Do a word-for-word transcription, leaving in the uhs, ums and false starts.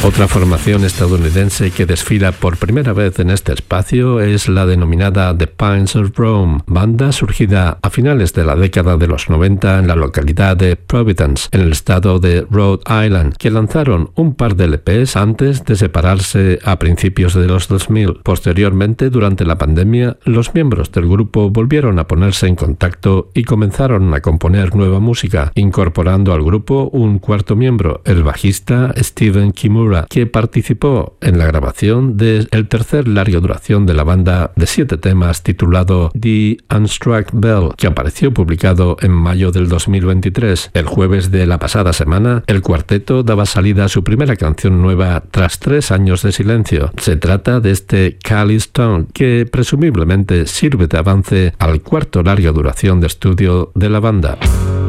Otra formación estadounidense que desfila por primera vez en este espacio es la denominada The Pines of Rome, banda surgida a finales de la década de los noventa en la localidad de Providence, en el estado de Rhode Island, que lanzaron un par de L Pes antes de separarse a principios de los dos mil. Posteriormente, durante la pandemia, los miembros del grupo volvieron a ponerse en contacto y comenzaron a componer nueva música, incorporando al grupo un cuarto miembro, el bajista Steven Kimura, que participó en la grabación del tercer larga duración de la banda de siete temas titulado The Unstruck Bell, que apareció publicado en mayo del dos mil veintitrés. El jueves de la pasada semana, el cuarteto daba salida a su primera canción nueva tras tres años de silencio. Se trata de este Cali Stone, que presumiblemente sirve de avance al cuarto larga duración de estudio de la banda.